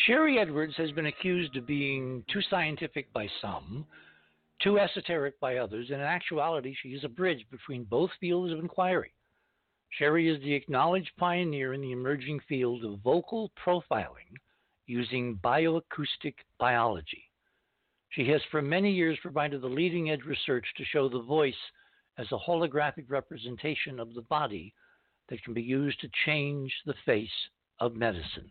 Sherry Edwards has been accused of being too scientific by some, too esoteric by others, and in actuality, she is a bridge between both fields of inquiry. Sherry is the acknowledged pioneer in the emerging field of vocal profiling using bioacoustic biology. She has for many years provided the leading edge research to show the voice as a holographic representation of the body that can be used to change the face of medicine.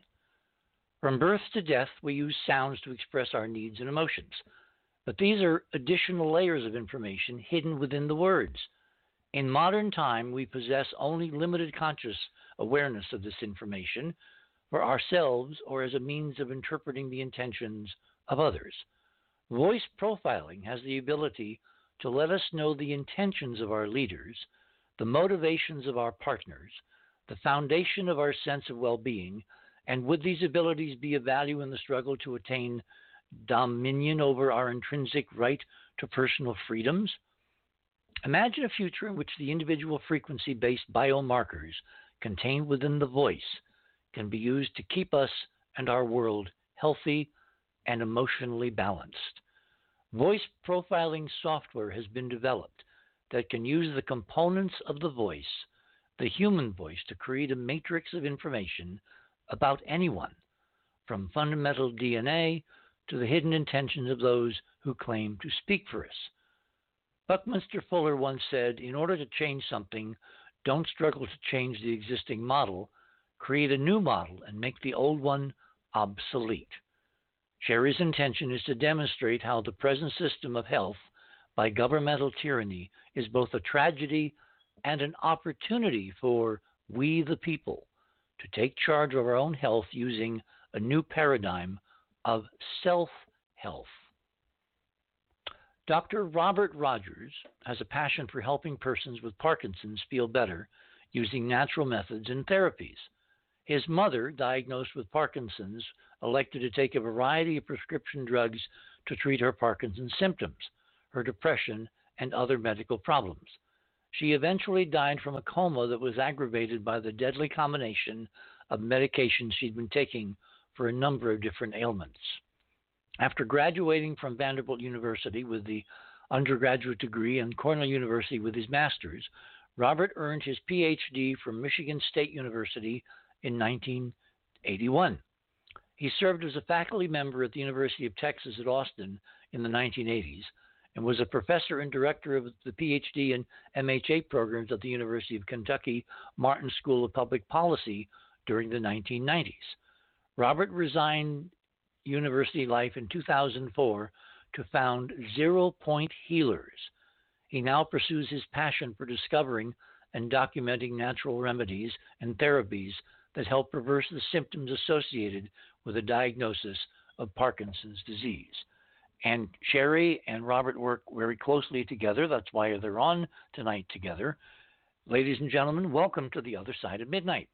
From birth to death, we use sounds to express our needs and emotions. But these are additional layers of information hidden within the words. In modern time, we possess only limited conscious awareness of this information for ourselves or as a means of interpreting the intentions of others. Voice profiling has the ability to let us know the intentions of our leaders, the motivations of our partners, the foundation of our sense of well-being, and would these abilities be of value in the struggle to attain dominion over our intrinsic right to personal freedoms? Imagine a future in which the individual frequency-based biomarkers contained within the voice can be used to keep us and our world healthy and emotionally balanced. Voice profiling software has been developed that can use the components of the voice, the human voice, to create a matrix of information about anyone, from fundamental DNA to the hidden intentions of those who claim to speak for us. Buckminster Fuller once said, in order to change something, don't struggle to change the existing model, create a new model and make the old one obsolete. Sherry's intention is to demonstrate how the present system of health by governmental tyranny is both a tragedy and an opportunity for we the people to take charge of our own health using a new paradigm of self-health. Dr. Robert Rogers has a passion for helping persons with Parkinson's feel better using natural methods and therapies. His mother, diagnosed with Parkinson's, elected to take a variety of prescription drugs to treat her Parkinson's symptoms, her depression, and other medical problems. She eventually died from a coma that was aggravated by the deadly combination of medications she'd been taking for a number of different ailments. After graduating from Vanderbilt University with the undergraduate degree and Cornell University with his master's, Robert earned his PhD from Michigan State University in 1981. He served as a faculty member at the University of Texas at Austin in the 1980s and was a professor and director of the PhD and MHA programs at the University of Kentucky Martin School of Public Policy during the 1990s. Robert resigned university life in 2004 to found 0 Point Healers. He now pursues his passion for discovering and documenting natural remedies and therapies that help reverse the symptoms associated with a diagnosis of Parkinson's disease. And Sherry and Robert work very closely together. That's why they're on tonight together. Ladies and gentlemen, welcome to The Other Side of Midnight.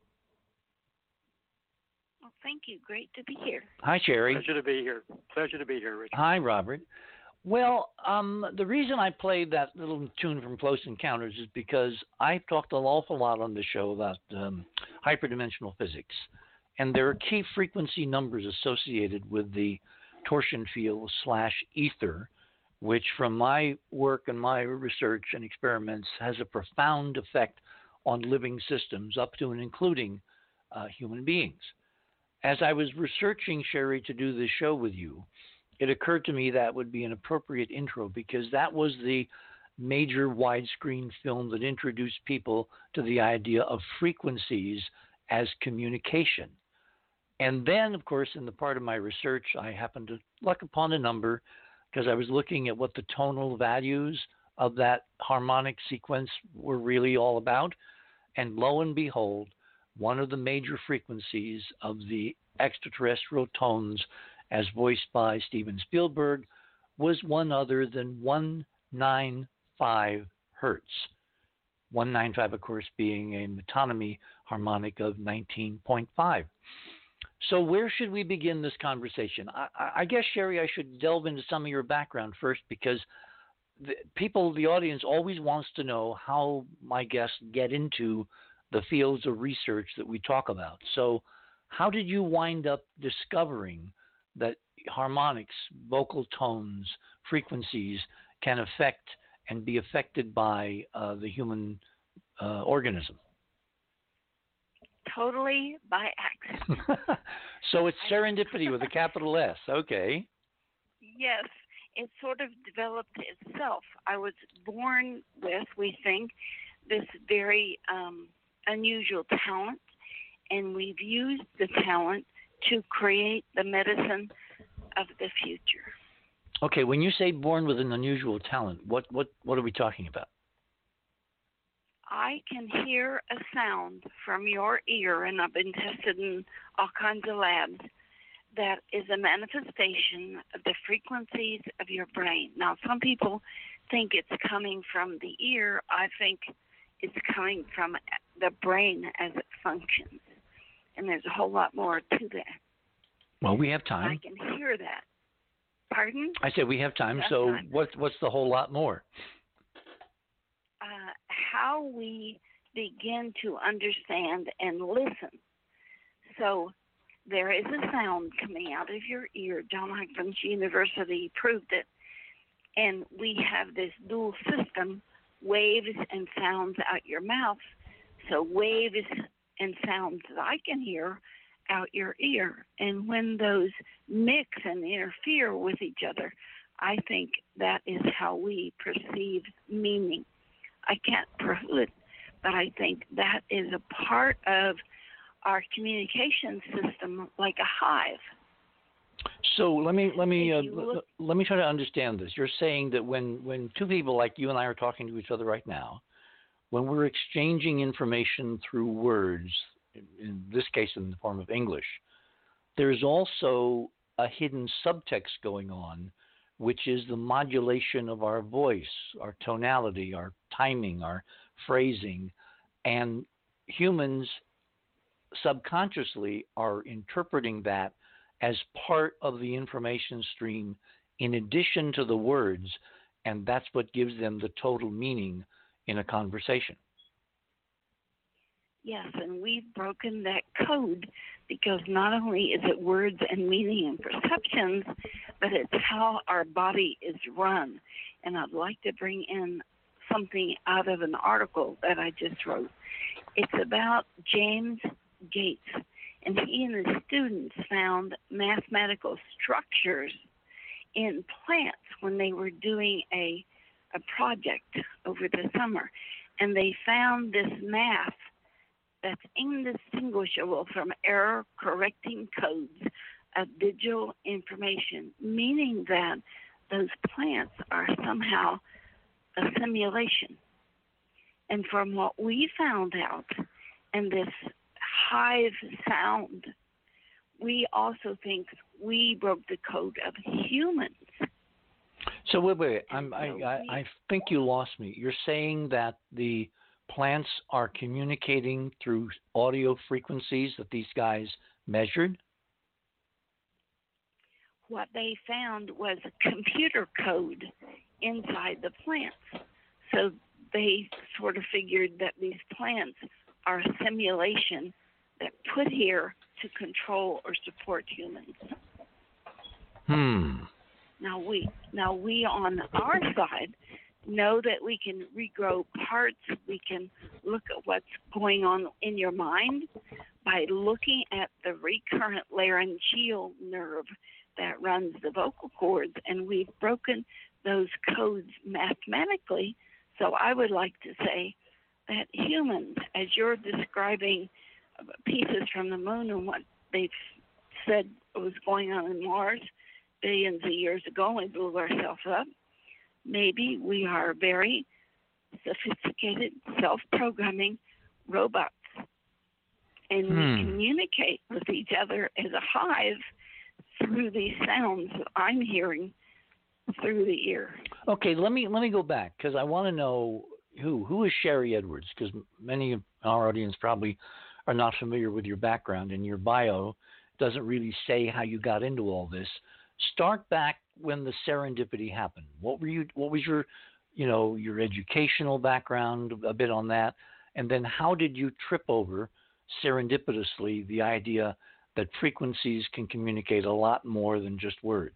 Well, thank you. Great to be here. Hi, Sherry. Pleasure to be here. Pleasure to be here, Richard. Hi, Robert. Well, the reason I played that little tune from Close Encounters is because I've talked an awful lot on the show about hyperdimensional physics, and there are key frequency numbers associated with the torsion field / ether, which from my work and my research and experiments has a profound effect on living systems up to and including human beings. As I was researching, Sherry, to do this show with you, it occurred to me that would be an appropriate intro because that was the major widescreen film that introduced people to the idea of frequencies as communication. And then, of course, in the part of my research, I happened to luck upon a number because I was looking at what the tonal values of that harmonic sequence were really all about. And lo and behold, one of the major frequencies of the extraterrestrial tones as voiced by Steven Spielberg was one other than 195 hertz. 195, of course, being a metonymy harmonic of 19.5. So where should we begin this conversation? I guess, Sherry, I should delve into some of your background first because the audience always wants to know how my guests get into the fields of research that we talk about. So How did you wind up discovering that harmonics, vocal tones, frequencies can affect and be affected by the human organism? Totally by accident. So it's serendipity with a capital S. Okay. Yes, it sort of developed itself. I was born with, we think, this very unusual talent, and we've used the talent to create the medicine of the future. Okay, when you say born with an unusual talent, what are we talking about? I can hear a sound from your ear, and I've been tested in all kinds of labs, that is a manifestation of the frequencies of your brain. Now, some people think it's coming from the ear. I think it's coming from the brain as it functions. And there's a whole lot more to that. Well, we have time. I can hear that. Pardon? I said we have time, so what's the whole lot more? How we begin to understand and listen. So there is a sound coming out of your ear. John Hopkins University proved it. And we have this dual system, waves and sounds out your mouth. So waves and sounds that I can hear out your ear. And when those mix and interfere with each other, I think that is how we perceive meaning. I can't prove it, but I think that is a part of our communication system, like a hive. So let me try to understand this. You're saying that when two people like you and I are talking to each other right now, when we're exchanging information through words, in this case in the form of English, there's also a hidden subtext going on, which is the modulation of our voice, our tonality, our timing, our phrasing, and humans subconsciously are interpreting that as part of the information stream in addition to the words, and that's what gives them the total meaning in a conversation. Yes, and we've broken that code because not only is it words and meaning and perceptions, but it's how our body is run. And I'd like to bring in something out of an article that I just wrote. It's about James Gates, and he and his students found mathematical structures in plants when they were doing a project over the summer. And they found this math that's indistinguishable from error-correcting codes of digital information, meaning that those plants are somehow a simulation. And from what we found out, and this hive sound, we also think we broke the code of humans. So wait. I think you lost me. You're saying that the plants are communicating through audio frequencies that these guys measured? What they found was a computer code inside the plants. So they sort of figured that these plants are a simulation that put here to control or support humans. Now we on our side know that we can regrow parts. We can look at what's going on in your mind by looking at the recurrent laryngeal nerve that runs the vocal cords, and we've broken those codes mathematically. So I would like to say that humans, as you're describing pieces from the moon and what they've said was going on in Mars billions of years ago, and we blew ourselves up, maybe we are very sophisticated, self-programming robots. And we communicate with each other as a hive through these sounds that I'm hearing through the ear. Okay, let me go back because I want to know who is Sharry Edwards, because many of our audience probably are not familiar with your background, and your bio doesn't really say how you got into all this. Start back when the serendipity happened. What was your your educational background, a bit on that, and then how did you trip over serendipitously the idea that frequencies can communicate a lot more than just words.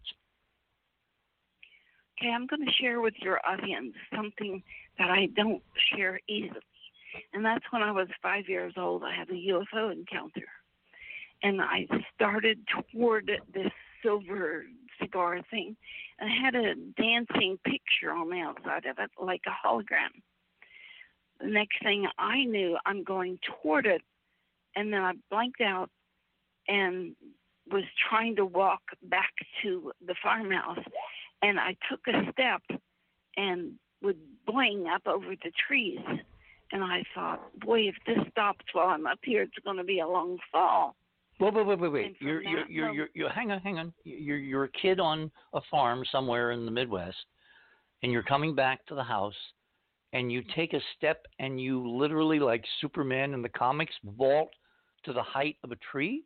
Okay, I'm going to share with your audience something that I don't share easily. And that's when I was 5 years old, I had a UFO encounter. And I started toward this silver cigar thing. And I had a dancing picture on the outside of it, like a hologram. The next thing I knew, I'm going toward it. And then I blanked out and was trying to walk back to the farmhouse. And I took a step and would boing up over the trees. And I thought, boy, if this stops while I'm up here, it's going to be a long fall. Wait. Hang on. You're a kid on a farm somewhere in the Midwest, and you're coming back to the house, and you take a step, and you literally, like Superman in the comics, vault to the height of a tree?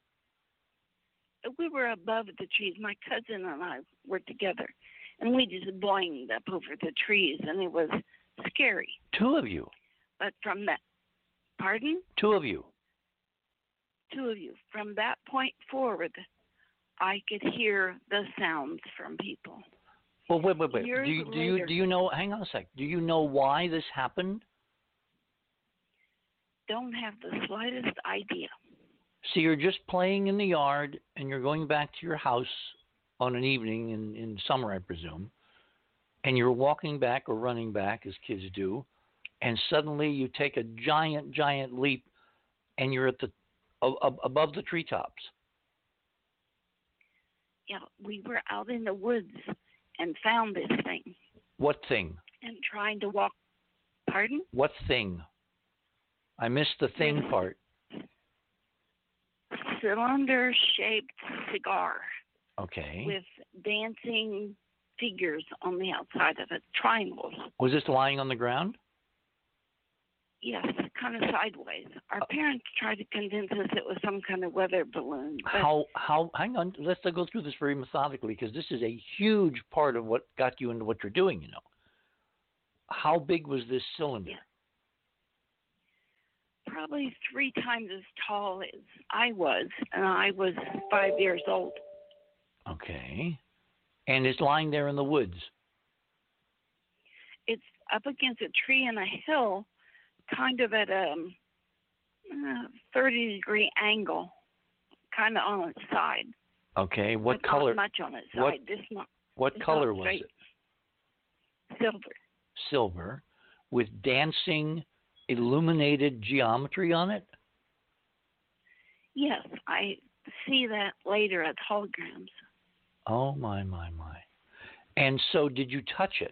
We were above the trees. My cousin and I were together, and we just boinged up over the trees, and it was scary. Two of you? But from that, pardon? Two of you? Two of you. From that point forward, I could hear the sounds from people. Well, wait. Do you know, hang on a sec, do you know why this happened? Don't have the slightest idea. So you're just playing in the yard, and you're going back to your house on an evening in summer, I presume, and you're walking back or running back, as kids do, and suddenly you take a giant leap, and you're at the above the treetops. Yeah, we were out in the woods and found this thing. What thing? And trying to walk. Pardon? What thing? I missed the thing part. Cylinder-shaped cigar. Okay. With dancing figures on the outside of it, triangles. Was this lying on the ground? Yes, kind of sideways. Our parents tried to convince us it was some kind of weather balloon. How? Hang on. Let's go through this very methodically, because this is a huge part of what got you into what you're doing, you know. How big was this cylinder? Yeah. Probably 3 times as tall as I was, and I was 5 years old. Okay. And it's lying there in the woods? It's up against a tree in a hill, kind of at a 30-degree angle, kind of on its side. Okay. What but color? Not much on its side. What color was it? Silver. Silver, with dancing, illuminated geometry on it? Yes, I see that later as holograms. Oh, my. And so did you touch it?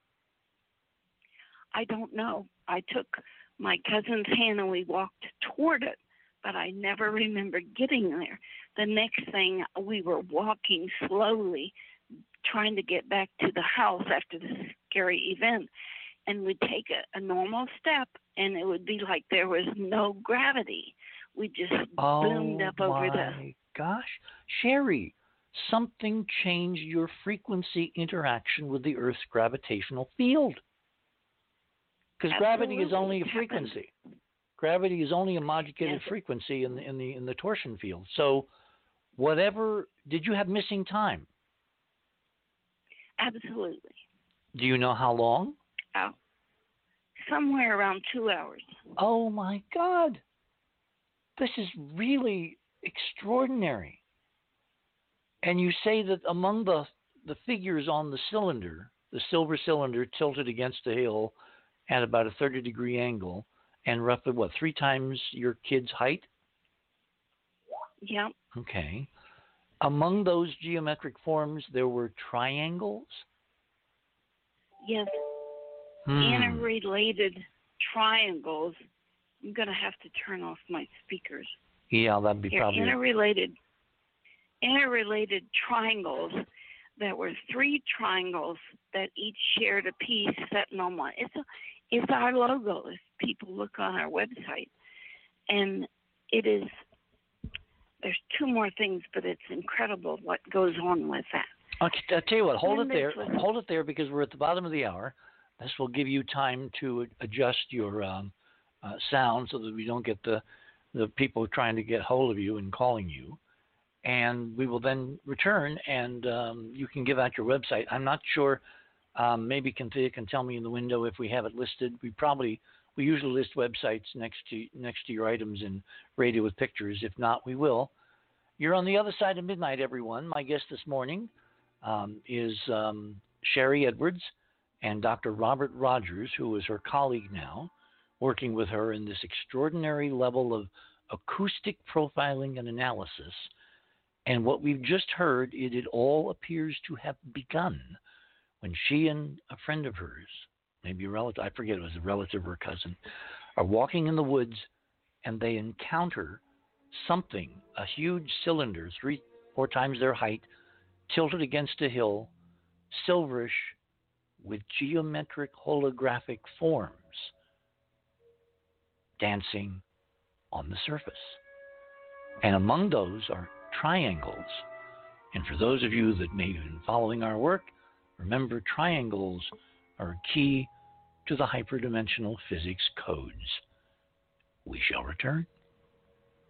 I don't know. I took my cousin's hand and we walked toward it, but I never remember getting there. The next thing, we were walking slowly, trying to get back to the house after this scary event, and we'd take a normal step, and it would be like there was no gravity. We just boomed up over the... Oh, my gosh. Sherry, something changed your frequency interaction with the Earth's gravitational field. Because gravity is only a frequency. Gravity is only a modulated frequency in the torsion field. So whatever, did you have missing time? Absolutely. Do you know how long? Oh, somewhere around 2 hours. Oh, my God. This is really extraordinary. And you say that among the figures on the cylinder, the silver cylinder tilted against the hill at about a 30-degree angle, and roughly, 3 times your kid's height? Yep. Okay. Among those geometric forms, there were triangles? Yes. Interrelated triangles. I'm going to have to turn off my speakers. Yeah, that'd be probably... Interrelated triangles. There were 3 triangles that each shared a piece set on one. It's our logo if people look on our website. And it is... There's 2 more things, but it's incredible what goes on with that. Okay, I'll tell you what, hold it there because we're at the bottom of the hour. This will give you time to adjust your sound so that we don't get the the people trying to get hold of you and calling you. And we will then return, and you can give out your website. I'm not sure. Maybe Cynthia can tell me in the window if we have it listed. We usually list websites next to your items in Radio with Pictures. If not, we will. You're on the other side of midnight, everyone. My guest this morning is Sharry Edwards and Dr. Robert Rogers, who is her colleague now, working with her in this extraordinary level of acoustic profiling and analysis. And what we've just heard, it all appears to have begun when she and a friend of hers, maybe a relative, I forget, it was a relative or a cousin, are walking in the woods, and they encounter something, a huge cylinder, 3-4 times their height, tilted against a hill, silverish, with geometric holographic forms dancing on the surface. And among those are triangles. And for those of you that may have been following our work, remember, triangles are key to the hyperdimensional physics codes. We shall return.